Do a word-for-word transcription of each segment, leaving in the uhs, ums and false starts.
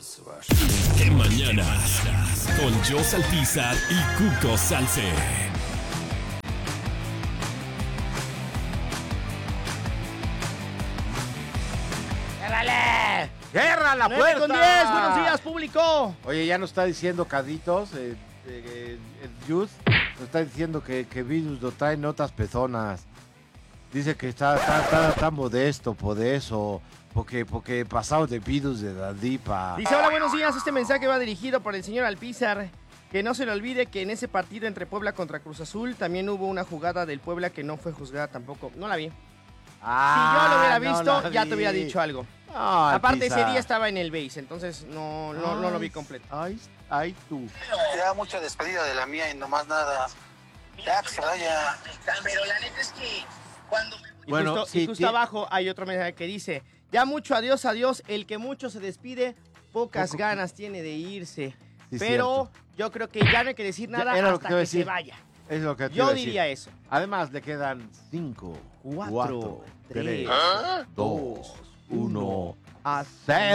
De mañanas, con Joss Alpizar y Cuco Salce. ¡Guérrale! ¡Guerra la nueve puerta! con diez, buenos días, público. Oye, ya nos está diciendo Caditos, eh, eh, el Youth, nos está diciendo que, que Virus lo trae notas pezonas. Dice que está, está, está, está modesto por eso, porque, porque pasado de Virus de Dadipa. Dice, hola, buenos días, este mensaje va dirigido por el señor Alpizar. Que no se le olvide que en ese partido entre Puebla contra Cruz Azul también hubo una jugada del Puebla que no fue juzgada tampoco. No la vi. Ah, si yo lo hubiera no visto, la ya vi. te hubiera dicho algo. No, Aparte, ese Alpizar. día estaba en el base, entonces no, no, no lo vi Ay, completo. Ay, ay, tú. Ya mucha despedida de la mía y nomás nada. Ya que se vaya. Pero la neta es que cuando me... Y Bueno, justo, sí, y justo tie- abajo hay otro mensaje que dice, ya mucho adiós, adiós, el que mucho se despide, pocas Poco- ganas tiene de irse. Sí, Pero cierto. yo creo que ya no hay que decir Ya nada era lo hasta que te iba a que se decir. vaya. Es lo que te iba Yo a decir. diría eso. Además, le quedan cinco, Cuatro, cuatro, tres, tres, dos, uno, a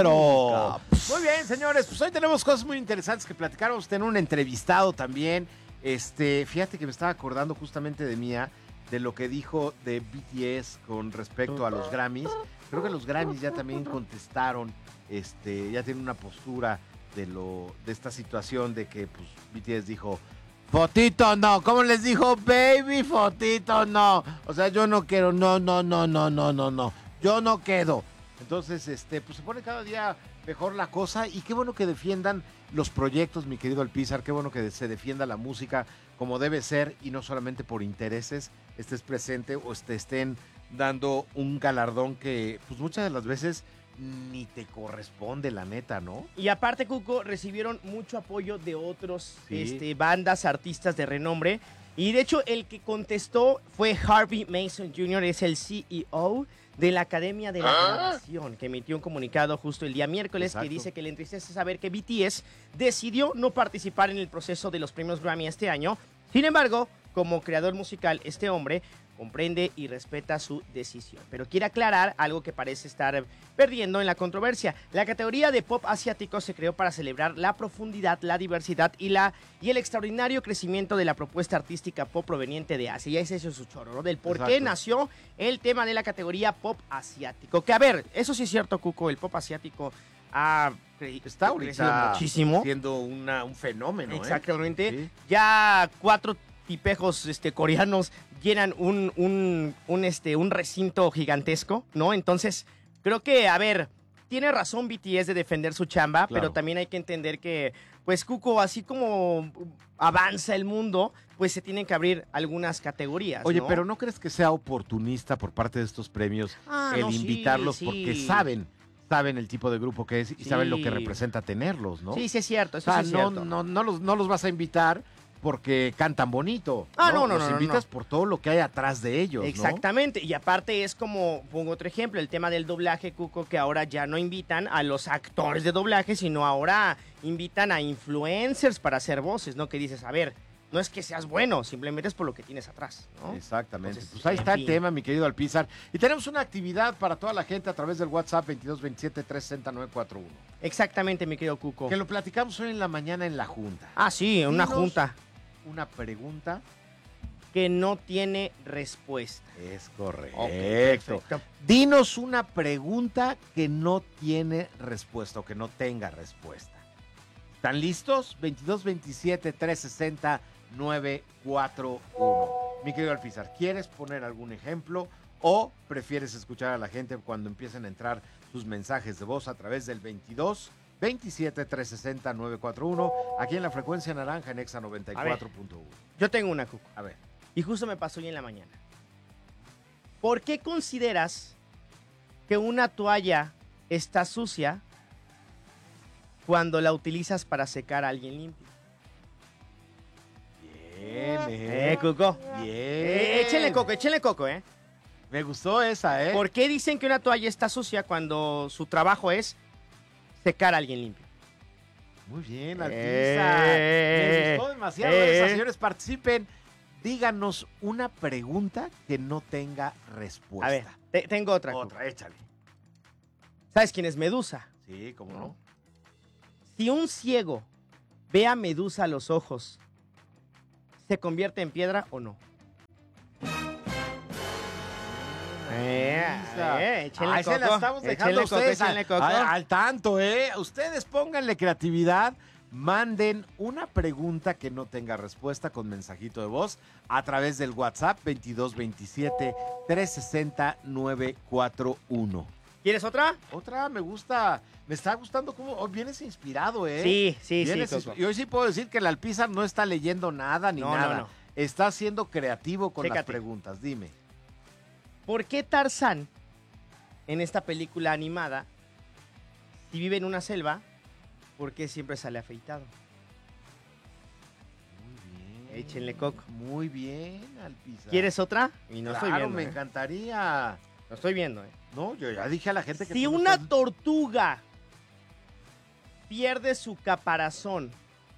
cero. Muy bien, señores, pues hoy tenemos cosas muy interesantes que platicar. Vamos a tener un entrevistado también. Este, fíjate que me estaba acordando justamente de Mía, de lo que dijo de B T S con respecto a los Grammys. Creo que los Grammys ya también contestaron, este, ya tienen una postura de lo, de esta situación de que pues B T S dijo, fotito no, ¿cómo les dijo? Baby, fotito no. O sea, yo no quiero, no, no, no, no, no, no, no. Yo no quedo. Entonces, este, pues se pone cada día mejor la cosa y qué bueno que defiendan los proyectos, mi querido Alpizar, qué bueno que se defienda la música como debe ser y no solamente por intereses estés presente o te estén dando un galardón que pues muchas de las veces ni te corresponde, la neta, ¿no? Y aparte, Cuco, recibieron mucho apoyo de otros Sí. este, bandas, artistas de renombre. Y de hecho, el que contestó fue Harvey Mason junior, es el C E O de la Academia de la Grabación, que emitió un comunicado justo el día miércoles Exacto. que dice que le entristece saber que B T S decidió no participar en el proceso de los premios Grammy este año. Sin embargo, como creador musical, este hombre comprende y respeta su decisión. Pero quiere aclarar algo que parece estar perdiendo en la controversia. La categoría de pop asiático se creó para celebrar la profundidad, la diversidad y, la, y el extraordinario crecimiento de la propuesta artística pop proveniente de Asia. Ya es eso su chorro, ¿no? Del por qué Exacto. nació el tema de la categoría pop asiático. Que a ver, eso sí es cierto, Cuco, el pop asiático ha cre- Está crecido ahorita muchísimo. siendo una, un fenómeno, ¿eh? Exactamente. Sí. Ya cuatro tipejos este, coreanos llenan un, un, un, este, un recinto gigantesco, ¿no? Entonces, creo que, a ver, tiene razón B T S de defender su chamba, Claro. pero también hay que entender que, pues, Cuco, así como avanza el mundo, pues se tienen que abrir algunas categorías, Oye, ¿no? pero ¿no crees que sea oportunista por parte de estos premios Ah, el no, sí, invitarlos sí. porque saben, saben el tipo de grupo que es y Sí. saben lo que representa tenerlos, ¿no? Sí, sí es cierto, O eso sea, sí es no, cierto. no, no, los, no los vas a invitar porque cantan bonito. Ah, no, no, Los no, no, invitas no. por todo lo que hay atrás de ellos, ¿no? Exactamente, y aparte es como, pongo otro ejemplo, el tema del doblaje, Cuco, que ahora ya no invitan a los actores de doblaje, sino ahora invitan a influencers para hacer voces, ¿no? Que dices, a ver, no es que seas bueno, simplemente es por lo que tienes atrás, ¿no? Exactamente. Entonces, pues ahí en está el fin. tema, mi querido Alpizar. Y tenemos una actividad para toda la gente a través del WhatsApp veintidós veintisiete trescientos sesenta nueve cuarenta y uno. Exactamente, mi querido Cuco. Que lo platicamos hoy en la mañana en la junta. Ah, sí, una Dinos junta Una pregunta. que no tiene respuesta. Es correcto. Ok, perfecto. Dinos una pregunta que no tiene respuesta o que no tenga respuesta. ¿Están listos? veintidós veintisiete trescientos sesenta nueve cuarenta y uno. Mi querido Alpizar, ¿quieres poner algún ejemplo o prefieres escuchar a la gente cuando empiecen a entrar sus mensajes de voz a través del veintidós veintisiete trescientos sesenta nueve cuarenta y uno aquí en la frecuencia naranja en Exa noventa y cuatro punto uno? Yo tengo una, Cuco, A ver. y justo me pasó hoy en la mañana. ¿Por qué consideras que una toalla está sucia cuando la utilizas para secar a alguien limpio? Bien, Eh, eh. Cuco. Bien. Eh, échenle coco, échenle coco, ¿eh? Me gustó esa, ¿eh? ¿Por qué dicen que una toalla está sucia cuando su trabajo es secar a alguien limpio? Muy bien, Alpizar. Eh, Me gustó demasiado eh. esa. Señores, participen. Díganos una pregunta que no tenga respuesta. A ver, te- tengo otra. Otra, Cuco. échale. ¿Sabes quién es Medusa? Sí, cómo ¿No? no. Si un ciego ve a Medusa a los ojos, ¿se convierte en piedra o no? Eh, eh, échenle Ahí se la coco, estamos dejando échenle a ustedes coco, échenle al, coco. al- al tanto, ¿eh? Ustedes pónganle creatividad, manden una pregunta que no tenga respuesta con mensajito de voz a través del WhatsApp veintidós veintisiete, trescientos sesenta, novecientos cuarenta y uno. ¿Quieres otra? Otra, me gusta, me está gustando cómo oh, vienes inspirado, ¿eh? Sí, sí, sí, Vienes Coco. insp- Y hoy sí puedo decir que el Alpizar no está leyendo nada ni No, no, nada. no. Está siendo creativo con las Chécate. preguntas, dime. ¿Por qué Tarzán, en esta película animada, si vive en una selva, por qué siempre sale afeitado? Muy bien. Échenle coco. Muy bien, Alpizar. ¿Quieres otra? Y no claro, estoy viendo. me ¿eh? encantaría. Lo estoy viendo, ¿eh? No, yo ya dije a la gente que... Si tú no una estás- tortuga pierde su caparazón,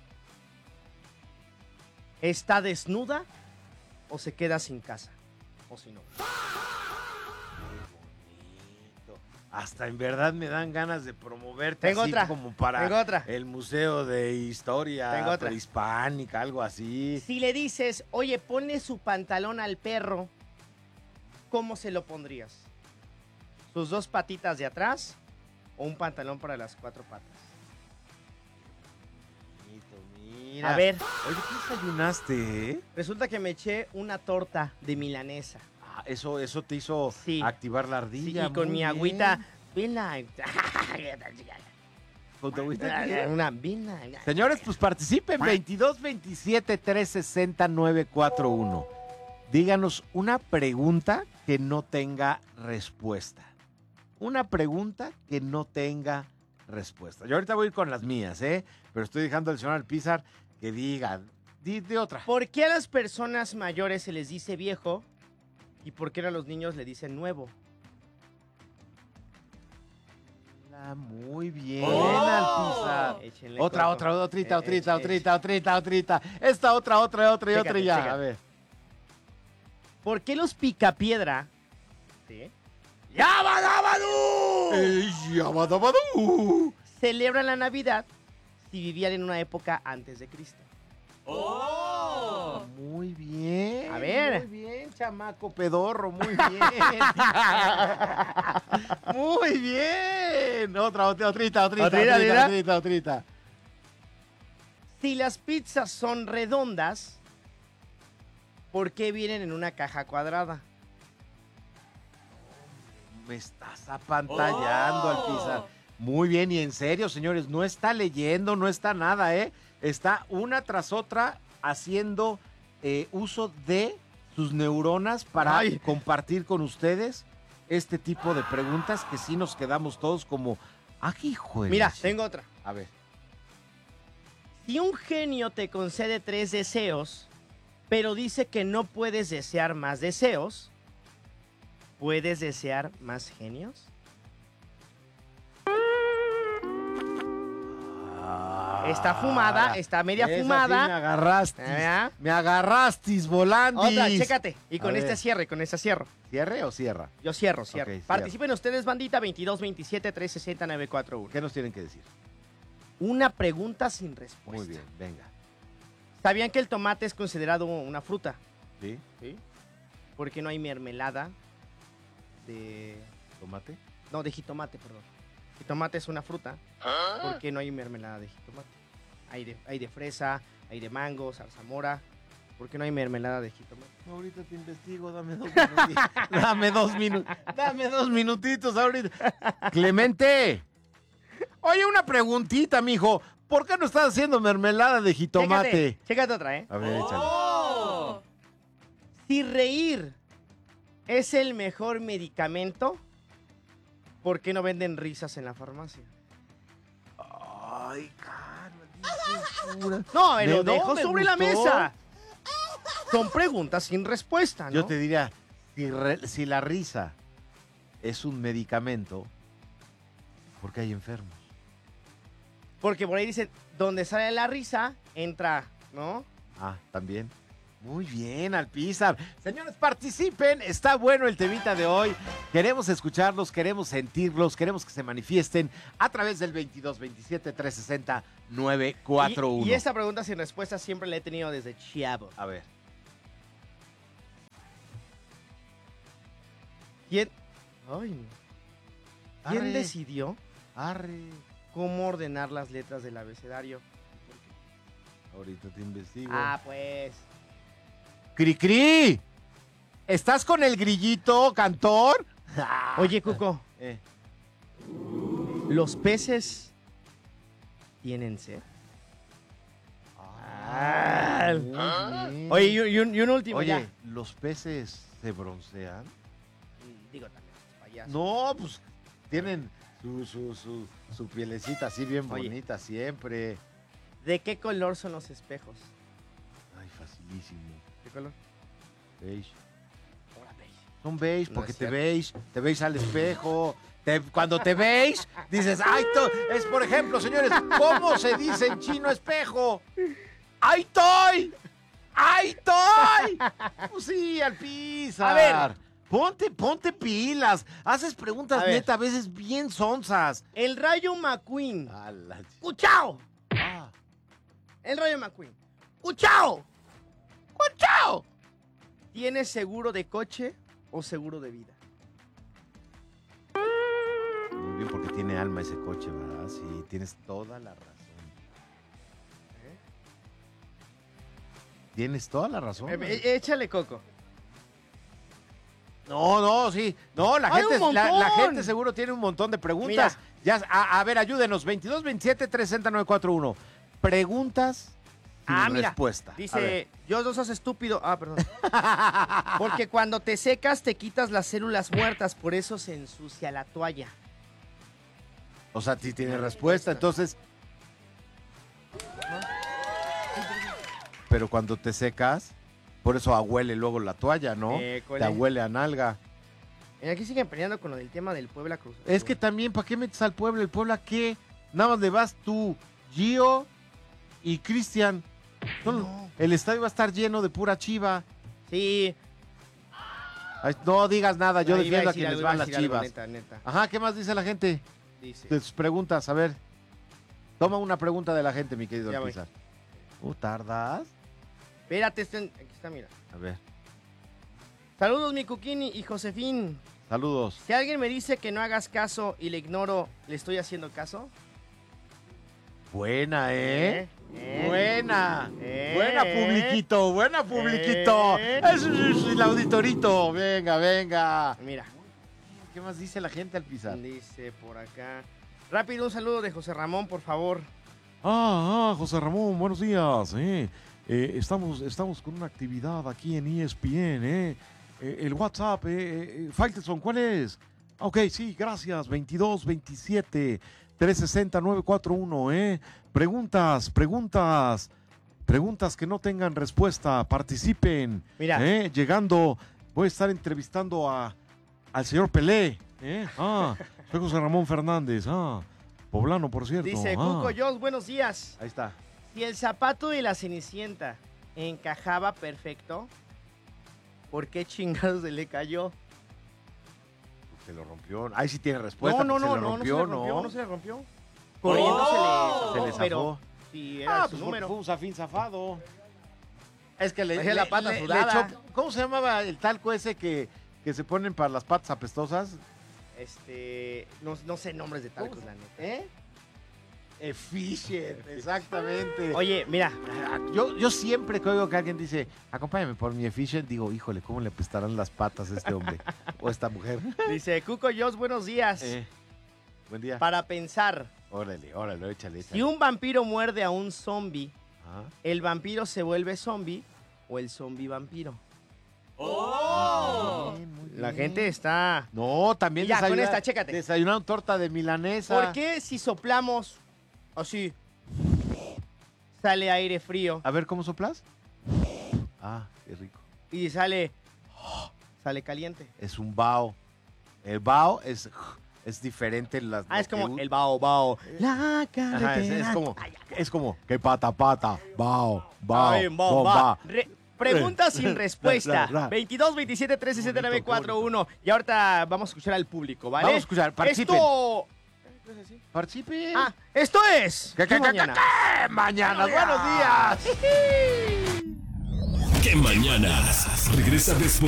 ¿está desnuda o se queda sin casa? O si no. Bonito. Hasta en verdad me dan ganas de promoverte Tengo así otra, como para tengo otra. el Museo de Historia Tengo otra. Prehispánica, algo así. Si le dices, oye, ponle su pantalón al perro, ¿cómo se lo pondrías? ¿Sus dos patitas de atrás o un pantalón para las cuatro patas? Bonito, mira. A ver, Oye, ¿qué desayunaste, eh? resulta que me eché una torta de milanesa. Ah, eso, eso te hizo Sí. activar la Sí, ardilla. y con muy mi bien. agüita. Vina. Con tu agüita. Una vina. Señores, pues participen. veintidós veintisiete, trescientos sesenta, novecientos cuarenta y uno. Díganos una pregunta que no tenga respuesta. Una pregunta que no tenga respuesta. Yo ahorita voy a ir con las mías, ¿eh? Pero estoy dejando al señor Alpizar que diga. Di de otra. ¿Por qué a las personas mayores se les dice viejo y por qué a los niños le dicen nuevo? Ah, muy bien, ¡Oh! Alpizar. Échenle Otra, coco. otra, otrita, Eh, otrita, eh, otrita, otrita, otrita. Esta otra, otra, otra y otra y Chécate, ya. chécate. A ver. ¿Por qué los picapiedra? ¿Sí? ¡Ey, yabadabadú! Celebran la Navidad si vivían en una época antes de Cristo. Muy bien. A ver. Muy bien, chamaco pedorro, muy bien. Muy bien. Otra, otra, otrita, otrita, Otrita, otrita, otrita. otrita, otrita. Si las pizzas son redondas, ¿por qué vienen en una caja cuadrada? Me estás apantallando, Alpizar. Muy bien, y en serio, señores, no está leyendo, no está nada, ¿eh? Está una tras otra haciendo eh, uso de sus neuronas para Ay. compartir con ustedes este tipo de preguntas que sí nos quedamos todos como, ¡ah, qué hijo de Mira, la chi-". tengo otra. A ver. Si un genio te concede tres deseos, pero dice que no puedes desear más deseos, ¿puedes desear más genios? Está fumada, está media Esa sí fumada. me agarraste. ¿Eh? Me agarrastis, volandis. Otra, chécate. Y con A este ver. cierre, con este cierro. ¿Cierre o cierra? Yo cierro, cierro. Ok, cierra. Participen ustedes, bandita, veintidós veintisiete, trescientos sesenta, novecientos cuarenta y uno. ¿Qué nos tienen que decir? Una pregunta sin respuesta. Muy bien, venga. ¿Sabían que el tomate es considerado una fruta? ¿Sí? Sí. ¿Por qué no hay mermelada de... ¿Tomate? No, de jitomate, perdón. Jitomate es una fruta. ¿Por qué no hay mermelada de jitomate? Hay de, hay de fresa, hay de mango, zarzamora. ¿Por qué no hay mermelada de jitomate? Ahorita te investigo, dame dos minutitos. dame dos minutos. Dame dos minutitos ahorita. Clemente. Oye, una preguntita, mijo. ¿Por qué no estás haciendo mermelada de jitomate? Chécate, chécate otra, ¿eh? A ver, échale. Si reír es el mejor medicamento, ¿por qué no venden risas en la farmacia? Ay, cálmate. No, me lo Me- no, dejo me sobre la gustó. mesa. Son preguntas sin respuesta, ¿no? Yo te diría, si, re- si la risa es un medicamento, ¿por qué hay enfermos? Porque por ahí dicen, donde sale la risa, entra, ¿no? Ah, también. Muy bien, Alpizar. Señores, participen. Está bueno el temita de hoy. Queremos escucharlos, queremos sentirlos, queremos que se manifiesten a través del veintidós veintisiete trescientos sesenta nueve cuatro uno. Y, y esta pregunta sin respuesta siempre la he tenido desde chavo. A ver. ¿Quién, ay, ¿quién Arre. decidió Arre. cómo ordenar las letras del abecedario? Ahorita te investigo. Ah, pues. ¡Cri-cri! ¿Estás con el grillito, cantor? Oye, Cuco, Eh. ¿los peces tienen sed? Ah, muy bien. Oye, y un, y un- y un último Oye, ya. ¿los peces se broncean? Digo también, los payasos. No, pues tienen su, su, su, su pielecita así bien Oye. bonita siempre. ¿De qué color son los espejos? Ay, facilísimo. ¿Qué color? Beige. Ahora beige. Son beige No porque es te cierto. veis, te veis al espejo. Te- cuando te veis, dices, ¡ay, to-! Es, por ejemplo, señores, ¿cómo se dice en chino espejo? ¡Ay, estoy! ¡Ay, estoy! Pues sí, al piso. A ver. Ponte, ponte pilas. Haces preguntas A ver. neta, a veces bien sonzas. El Rayo McQueen. A la ch- ¡Cuchao! Ah. El Rayo McQueen. ¡Cuchao! ¡Cuchao! ¿Tienes seguro de coche o seguro de vida? Muy bien, porque tiene alma ese coche, ¿verdad? Sí, tienes toda la razón. Tienes toda la razón. Eh, güey. eh, échale coco. No, no, sí. No, la ¡Hay gente, un la, la montón! gente seguro tiene un montón de preguntas. Ya, a, a ver, ayúdenos. veintidós veintisiete trescientos nueve cuatro uno. Preguntas sin Ah, mira. respuesta. A Dice, ver. yo no seas estúpido. Ah, perdón. Porque cuando te secas te quitas las células muertas, por eso se ensucia la toalla. O sea, sí tiene respuesta. Entonces. Pero cuando te secas, por eso ahuele luego la toalla, ¿no? École. Te ahuele a nalga. Y aquí siguen peleando con lo del tema del Puebla Cruz. Es que también, ¿para qué metes al Puebla? ¿El Puebla qué? Nada más le vas tú, Gio y Cristian. Son- No. El estadio va a estar lleno de pura chiva. Sí. Ay, no digas nada, yo No, iba defiendo a decir quienes algo, van iba a las decir algo, chivas. Neta, neta. Ajá, ¿qué más dice la gente Dice. de sus preguntas? A ver, toma una pregunta de la gente, mi querido Ya voy. Alpizar. ¿Uh, tardas? Espérate, este- aquí está, mira. A ver, Saludos, mi Cuquini y Josefín. saludos. Si alguien me dice que no hagas caso y le ignoro, ¿le estoy haciendo caso? Buena, ¿eh? ¿Eh? Buena. ¿Eh? Buena, publiquito, buena, publiquito. ¿Eh? Es, es- es el auditorito. Venga, venga. Mira, ¿Qué más dice la gente, Alpizar? dice por acá. Rápido, un saludo de José Ramón, por favor. Ah, ah, José Ramón, buenos días. eh. Eh, estamos, estamos con una actividad aquí en E S P N. Eh. Eh, el WhatsApp, eh, eh, Faitelson, ¿cuál es? Ok, sí, gracias. veintidós veintisiete trescientos sesenta nueve cuatro uno. Eh. Preguntas, preguntas. Preguntas que no tengan respuesta. Participen. Mira. Eh, llegando, voy a estar entrevistando a, al señor Pelé. Eh. Ah, soy José Ramón Fernández. Ah, poblano, por cierto. Dice ah. Cuco Jos, buenos días. Ahí está. Si el zapato de la Cenicienta encajaba perfecto, ¿por qué chingados se le cayó? Se lo rompió. Ahí sí tiene respuesta. no, no, porque no, se le no, rompió, no se le rompió, ¿no? no se le rompió. Corriendo se le, Se le pero zafó. sí, era Ah, su pues porque número. fue un zafín zafado. Es que le, Traía la pata le- le sudada. chocó- ¿Cómo se llamaba el talco ese que, que se ponen para las patas apestosas? Este, no, no sé nombres de talcos, la neta. ¿Eh? Efficient, exactamente. Oye, mira, Yo, yo siempre que oigo que alguien dice, acompáñame por mi Efficient, digo, híjole, ¿cómo le apestarán las patas a este hombre o a esta mujer? dice Cuco Jos, buenos días. Eh, buen día. Para pensar, Órale, órale, échale, échale. si un vampiro muerde a un zombie, Ajá. ¿el vampiro se vuelve zombie o el zombie vampiro? Bien, muy La bien. gente está... No, también Ya, con desayuna- esta, chécate. desayunaron torta de milanesa. ¿Por qué si soplamos así sale aire frío A ver, ¿cómo soplas? Ah, qué rico. y sale sale caliente? Es un bao. El bao es, es diferente. Las, Ah, lo es como que u- el bao bao. La Ajá, es, carretera. es como, es como, que pata, pata, bao, bao, Ay, bao, bomba. ba. Re- Pregunta sin respuesta. Ra, ra, ra. veintidós, veintisiete, trece, sesenta y nueve, cuarenta y uno. Y ahorita vamos a escuchar al público, ¿vale? Vamos a escuchar, participen. Esto... Participe. Ah, esto es... ¿Qué, qué, qué, mañana? qué, qué? Mañana. Buenos días. ¿Qué mañanas? Regresa después.